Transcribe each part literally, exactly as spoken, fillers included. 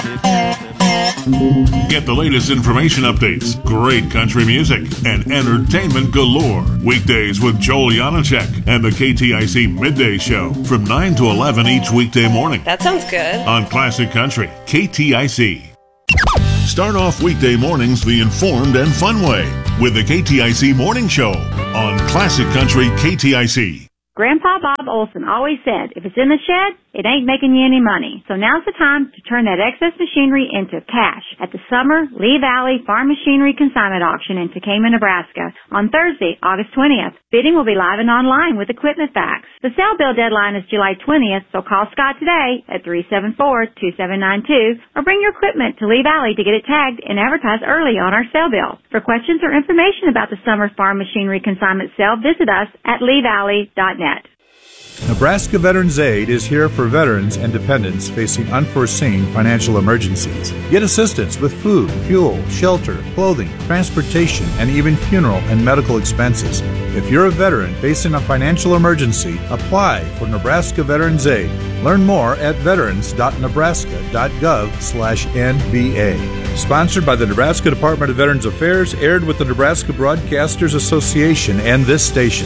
Get the latest information updates, great country music, and entertainment galore. Weekdays with Joel Janacek and the K T I C Midday Show from nine to eleven each weekday morning. That sounds good. On Classic Country, K T I C. Start off weekday mornings the informed and fun way with the K T I C Morning Show on Classic Country, K T I C. Grandpa Bob Olson always said, if it's in the shed, it ain't making you any money. So now's the time to turn that excess machinery into cash at the Summer Lee Valley Farm Machinery Consignment Auction in Tekamah, Nebraska on Thursday, August twentieth. Bidding will be live and online with equipment facts. The sale bill deadline is July twentieth, so call Scott today at three seven four, two seven nine two or bring your equipment to Lee Valley to get it tagged and advertised early on our sale bill. For questions or information about the Summer Farm Machinery Consignment Sale, visit us at lee valley dot net. Nebraska Veterans Aid is here for veterans and dependents facing unforeseen financial emergencies. Get assistance with food, fuel, shelter, clothing, transportation, and even funeral and medical expenses. If you're a veteran facing a financial emergency, apply for Nebraska Veterans Aid. Learn more at veterans dot nebraska dot gov slash N V A. Sponsored by the Nebraska Department of Veterans Affairs, aired with the Nebraska Broadcasters Association and this station.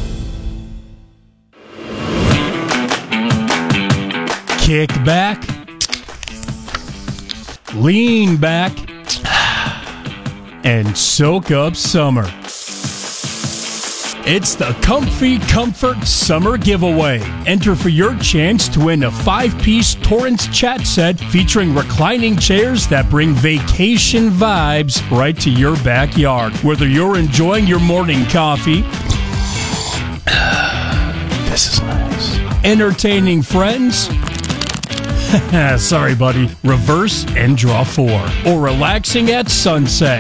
Kick back, lean back, and soak up summer. It's the Comfy Comfort Summer Giveaway. Enter for your chance to win a five-piece Torrance chat set featuring reclining chairs that bring vacation vibes right to your backyard. Whether you're enjoying your morning coffee, this is nice, entertaining friends, sorry, buddy. Reverse and draw four. Or relaxing at sunset.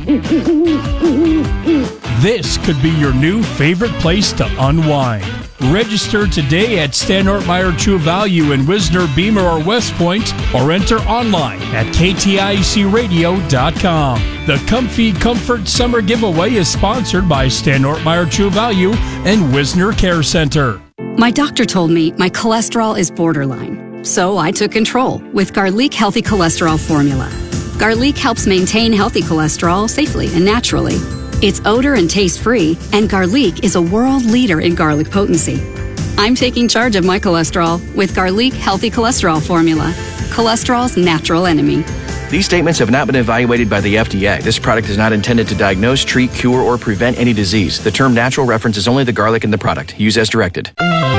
This could be your new favorite place to unwind. Register today at Stan Ortmeyer True Value in Wisner, Beamer, or West Point, or enter online at K T I C radio dot com. The Comfy Comfort Summer Giveaway is sponsored by Stan Ortmeyer True Value and Wisner Care Center. My doctor told me my cholesterol is borderline. So I took control with Garlic Healthy Cholesterol Formula. Garlic helps maintain healthy cholesterol safely and naturally. It's odor and taste-free, and Garlic is a world leader in garlic potency. I'm taking charge of my cholesterol with Garlic Healthy Cholesterol Formula, cholesterol's natural enemy. These statements have not been evaluated by the F D A. This product is not intended to diagnose, treat, cure, or prevent any disease. The term natural references only the garlic in the product. Use as directed.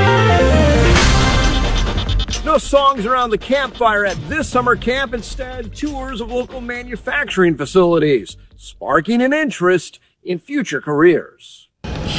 No songs around the campfire at this summer camp. Instead, tours of local manufacturing facilities, sparking an interest in future careers.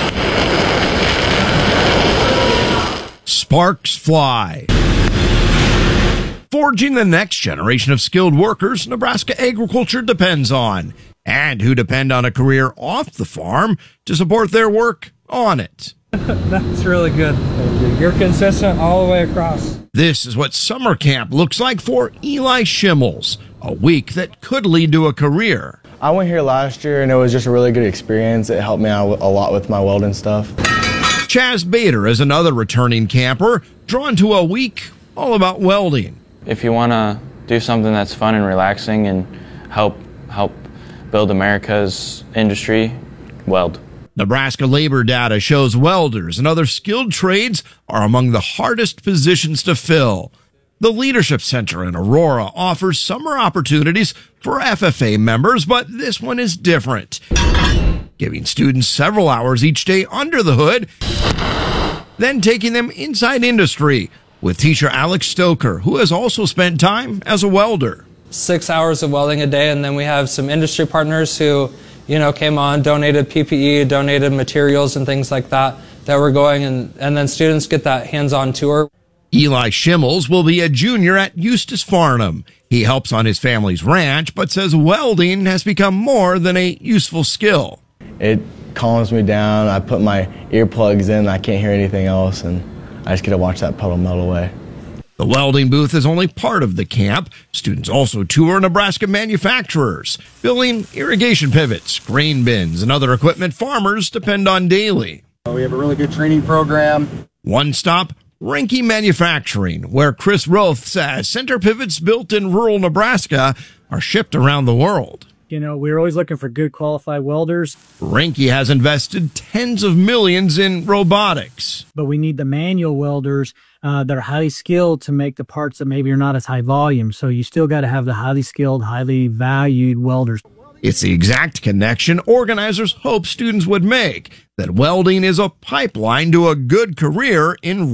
Sparks fly. Forging the next generation of skilled workers Nebraska agriculture depends on, and who depend on a career off the farm to support their work on it. That's really good. You're consistent all the way across. This is what summer camp looks like for Eli Schimmels, a week that could lead to a career. I went here last year and it was just a really good experience. It helped me out a lot with my welding stuff. Chaz Bader is another returning camper drawn to a week all about welding. If you want to do something that's fun and relaxing and help help build America's industry, weld. Nebraska labor data shows welders and other skilled trades are among the hardest positions to fill. The Leadership Center in Aurora offers summer opportunities for F F A members, but this one is different, giving students several hours each day under the hood, then taking them inside industry with teacher Alex Stoker, who has also spent time as a welder. Six hours of welding a day, and then we have some industry partners who you know, came on, donated P P E, donated materials and things like that that we're going, and, and then students get that hands-on tour. Eli Schimmels will be a junior at Eustis Farnham. He helps on his family's ranch, but says welding has become more than a useful skill. It calms me down. I put my earplugs in, I can't hear anything else, and I just get to watch that puddle melt away. The welding booth is only part of the camp. Students also tour Nebraska manufacturers, building irrigation pivots, grain bins, and other equipment farmers depend on daily. We have a really good training program. One stop, Rinke Manufacturing, where Chris Roth says center pivots built in rural Nebraska are shipped around the world. You know, we're always looking for good qualified welders. Rinke has invested tens of millions in robotics. But we need the manual welders uh, that are highly skilled to make the parts that maybe are not as high volume. So you still got to have the highly skilled, highly valued welders. It's the exact connection organizers hope students would make, that welding is a pipeline to a good career in